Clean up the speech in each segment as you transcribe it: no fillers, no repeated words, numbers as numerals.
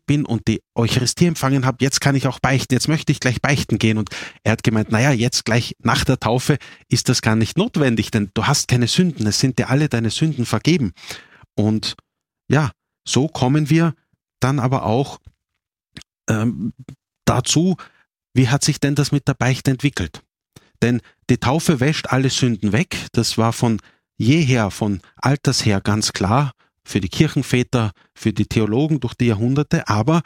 bin und die Eucharistie empfangen habe, jetzt kann ich auch beichten, jetzt möchte ich gleich beichten gehen. Und er hat gemeint, naja, jetzt gleich nach der Taufe ist das gar nicht notwendig, denn du hast keine Sünden, es sind dir alle deine Sünden vergeben. Und ja, so kommen wir dann aber auch dazu, wie hat sich denn das mit der Beichte entwickelt? Denn die Taufe wäscht alle Sünden weg, das war von jeher, von alters her ganz klar, für die Kirchenväter, für die Theologen durch die Jahrhunderte, aber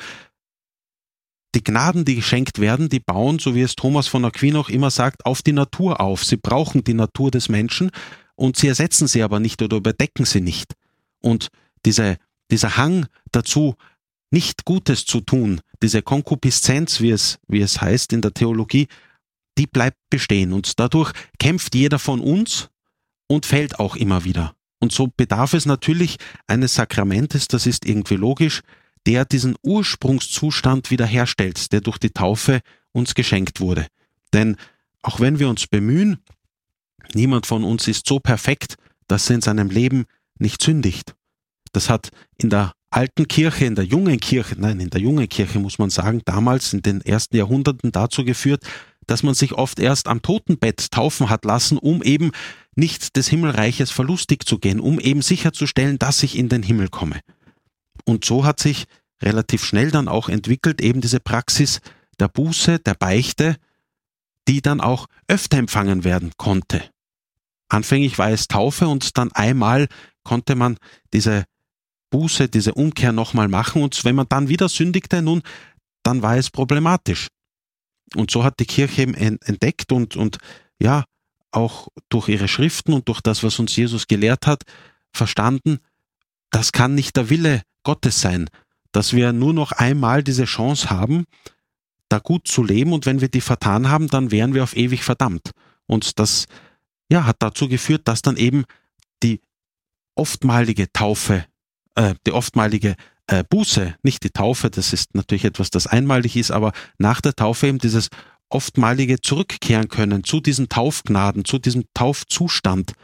die Gnaden, die geschenkt werden, die bauen, so wie es Thomas von Aquin auch immer sagt, auf die Natur auf. Sie brauchen die Natur des Menschen und sie ersetzen sie aber nicht oder überdecken sie nicht. Und dieser Hang dazu, nicht Gutes zu tun, diese Konkupiszenz, wie es heißt in der Theologie, die bleibt bestehen. Und dadurch kämpft jeder von uns und fällt auch immer wieder. Und so bedarf es natürlich eines Sakramentes, das ist irgendwie logisch, der diesen Ursprungszustand wiederherstellt, der durch die Taufe uns geschenkt wurde. Denn auch wenn wir uns bemühen, niemand von uns ist so perfekt, dass er in seinem Leben nicht sündigt. Das hat in der alten Kirche, in der jungen Kirche muss man sagen, damals in den ersten Jahrhunderten dazu geführt, dass man sich oft erst am Totenbett taufen hat lassen, um eben nicht des Himmelreiches verlustig zu gehen, um eben sicherzustellen, dass ich in den Himmel komme. Und so hat sich relativ schnell dann auch entwickelt, eben diese Praxis der Buße, der Beichte, die dann auch öfter empfangen werden konnte. Anfänglich war es Taufe und dann einmal konnte man diese Buße, diese Umkehr nochmal machen und wenn man dann wieder sündigte, dann war es problematisch. Und so hat die Kirche eben entdeckt und ja, auch durch ihre Schriften und durch das, was uns Jesus gelehrt hat, verstanden, das kann nicht der Wille Gottes sein, dass wir nur noch einmal diese Chance haben, da gut zu leben und wenn wir die vertan haben, dann wären wir auf ewig verdammt. Und das hat dazu geführt, dass dann eben die oftmalige Taufe, die oftmalige Buße, nicht die Taufe, das ist natürlich etwas, das einmalig ist, aber nach der Taufe eben dieses oftmalige Zurückkehren können zu diesen Taufgnaden, zu diesem Taufzustand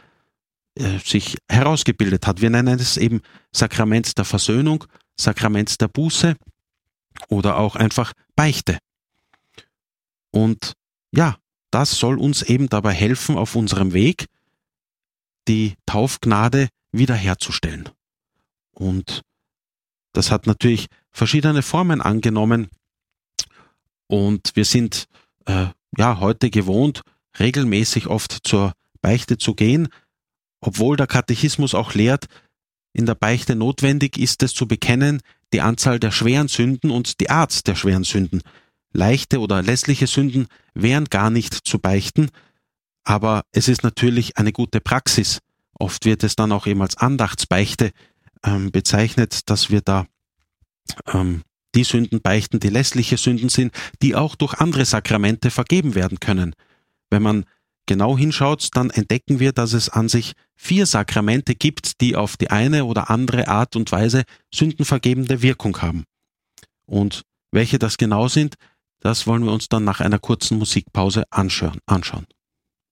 sich herausgebildet hat. Wir nennen es eben Sakrament der Versöhnung, Sakrament der Buße oder auch einfach Beichte. Und ja, das soll uns eben dabei helfen, auf unserem Weg die Taufgnade wiederherzustellen. Und das hat natürlich verschiedene Formen angenommen und wir sind heute gewohnt, regelmäßig oft zur Beichte zu gehen, obwohl der Katechismus auch lehrt, in der Beichte notwendig ist es zu bekennen, die Anzahl der schweren Sünden und die Art der schweren Sünden. Leichte oder lässliche Sünden wären gar nicht zu beichten, aber es ist natürlich eine gute Praxis. Oft wird es dann auch eben als Andachtsbeichte bezeichnet, dass wir da die Sünden beichten, die lässliche Sünden sind, die auch durch andere Sakramente vergeben werden können. Wenn man genau hinschaut, dann entdecken wir, dass es an sich 4 Sakramente gibt, die auf die eine oder andere Art und Weise sündenvergebende Wirkung haben. Und welche das genau sind, das wollen wir uns dann nach einer kurzen Musikpause anschauen.